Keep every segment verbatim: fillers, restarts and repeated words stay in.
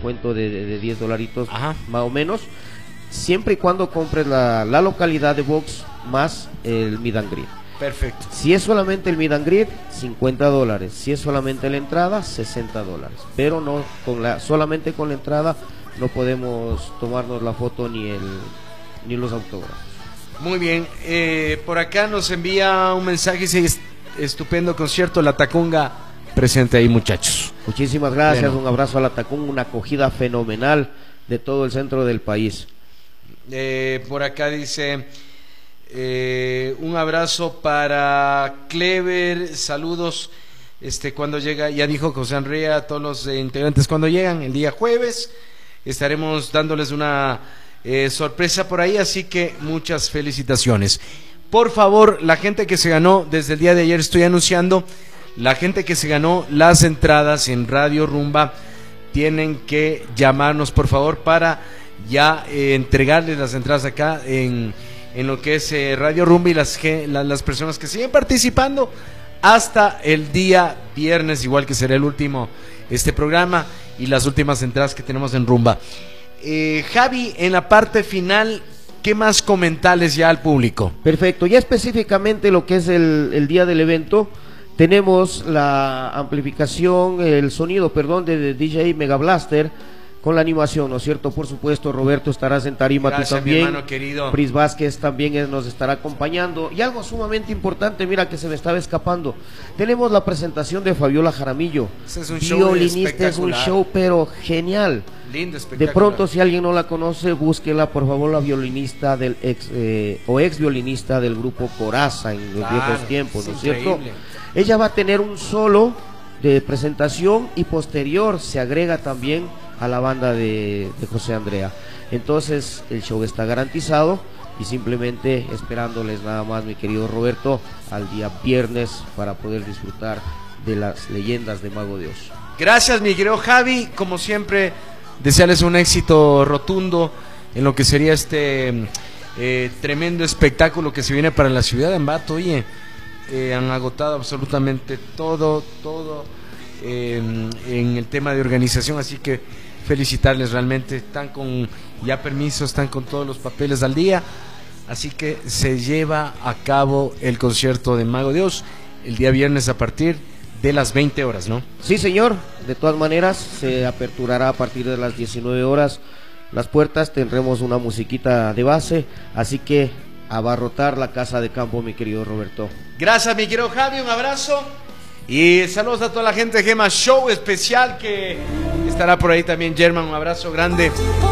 descuento de, de, de diez dolaritos. Ajá. Más o menos, siempre y cuando compres la, la localidad de box más el meet and greet. Perfecto. Si es solamente el meet and greet, cincuenta dólares. Si es solamente la entrada, sesenta dólares. Pero no con la solamente con la entrada no podemos tomarnos la foto ni el ni los autógrafos. Muy bien. Eh, por acá nos envía un mensaje, dice: estupendo concierto, La Tacunga presente ahí, muchachos. Muchísimas gracias. Bueno. Un abrazo a La Tacunga, una acogida fenomenal de todo el centro del país. Eh, por acá dice: Eh, un abrazo para Clever, saludos. Este, cuando llega, ya dijo José Andrea, a todos los eh, integrantes, cuando llegan el día jueves, estaremos dándoles una eh, sorpresa por ahí, así que muchas felicitaciones. Por favor, la gente que se ganó, desde el día de ayer estoy anunciando, la gente que se ganó las entradas en Radio Rumba, tienen que llamarnos, por favor, para ya eh, entregarles las entradas acá en en lo que es eh, Radio Rumba, y las, la, las personas que siguen participando hasta el día viernes, igual que será el último este programa y las últimas entradas que tenemos en Rumba. eh, Javi, en la parte final, ¿qué más comentarles ya al público? Perfecto, ya específicamente lo que es el, el día del evento, tenemos la amplificación, el sonido, perdón, de, de D J Mega Blaster, con la animación, ¿no es cierto? Por supuesto, Roberto estarás en tarima, Gracias, tú también, mi hermano querido. Pris Vázquez también es, nos estará acompañando, y algo sumamente importante, mira que se me estaba escapando, tenemos la presentación de Fabiola Jaramillo. Ese es un show violinista, es un espectacular. show pero genial. Lindo, espectacular. De pronto, si alguien no la conoce, búsquela, por favor, la violinista del ex eh, o ex violinista del grupo Coraza en los Claro, viejos tiempos, ¿no es cierto? increíble. Ella va a tener un solo de presentación y posterior se agrega también a la banda de, de José Andrea. Entonces el show está garantizado y simplemente esperándoles nada más, mi querido Roberto, al día viernes para poder disfrutar de las leyendas de Mago de Oz. Gracias, mi querido Javi, como siempre, desearles un éxito rotundo en lo que sería este eh, tremendo espectáculo que se viene para la ciudad de Ambato. Oye, eh, han agotado absolutamente todo, todo eh, en el tema de organización, así que felicitarles, realmente están con ya permisos, están con todos los papeles al día, así que se lleva a cabo el concierto de Mago de Oz el día viernes a partir de las veinte horas, ¿no? Sí, señor, de todas maneras se aperturará a partir de las diecinueve horas las puertas, tendremos una musiquita de base, así que abarrotar la casa de campo, mi querido Roberto. Gracias, mi querido Javi, un abrazo y saludos a toda la gente de Gema Show especial, que estará por ahí también German, un abrazo grande,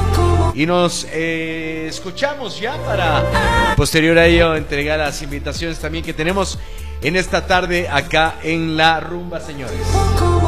y nos eh, escuchamos ya para posterior a ello entregar las invitaciones también que tenemos en esta tarde acá en La Rumba, señores.